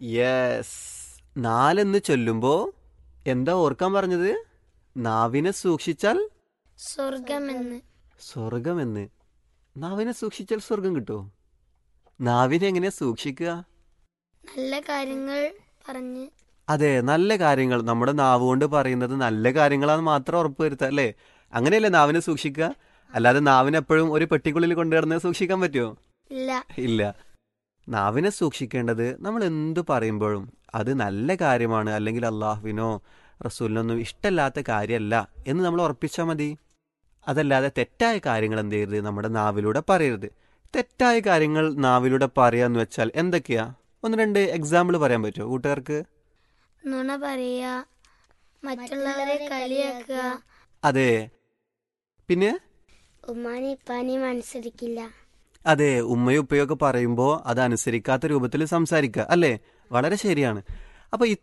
Yes. നാലെന്ന് ചൊല്ലുമ്പോ എന്താ ഓർക്കാൻ പറഞ്ഞത്? നാവിനെ സൂക്ഷിച്ചാൽ സ്വർഗമെന്ന്. സ്വർഗമെന്ന്. നാവിനെ സൂക്ഷിച്ചാൽ സ്വർഗം കിട്ടുമോ? നാവിനെ എങ്ങനെയാ സൂക്ഷിക്കുക? നല്ല കാര്യങ്ങൾ പറഞ്ഞ്. അതെ, നല്ല കാര്യങ്ങൾ നമ്മുടെ നാവ് കൊണ്ട് പറയുന്നത് നല്ല കാര്യങ്ങളാന്ന് മാത്രം ഉറപ്പ് വരുത്തുക അല്ലേ? അങ്ങനെയല്ലേ നാവിനെ സൂക്ഷിക്കുക? അല്ലാതെ നാവിനെ എപ്പോഴും ഒരു പെട്ടിക്കുള്ളിൽ കൊണ്ടുകിടന്ന് സൂക്ഷിക്കാൻ പറ്റുമോ? ഇല്ല. ഇല്ല. നാവിനെ സൂക്ഷിക്കേണ്ടത് നമ്മൾ എന്തു പറയുമ്പോഴും അത് നല്ല കാര്യമാണ്, അല്ലെങ്കിൽ അള്ളാഹുവിനോ റസൂലിനൊന്നും ഇഷ്ടമല്ലാത്ത കാര്യമല്ല എന്ന് നമ്മൾ ഉറപ്പിച്ചാൽ മതി. അതല്ലാതെ തെറ്റായ കാര്യങ്ങൾ എന്ത് ചെയ്യരുത്, നമ്മുടെ നാവിലൂടെ പറയരുത്. തെറ്റായ കാര്യങ്ങൾ നാവിലൂടെ പറയാന്ന് വെച്ചാൽ എന്തൊക്കെയാ? ഒന്ന് രണ്ട് എക്സാമ്പിൾ പറയാൻ പറ്റുമോ കൂട്ടുകാർക്ക്? നുണ പറയുക, മറ്റുള്ളവരെ കളിയാക്കുക. അതെ. പിന്നെ ഉമ്മാനി ഇപ്പാനിയും അനുസരിക്കില്ല. അതെ, ഉമ്മയും ഉപ്പയും ഒക്കെ പറയുമ്പോൾ അത് അനുസരിക്കാത്ത രൂപത്തിൽ സംസാരിക്കുക അല്ലേ? വളരെ ശരിയാണ്. അപ്പോൾ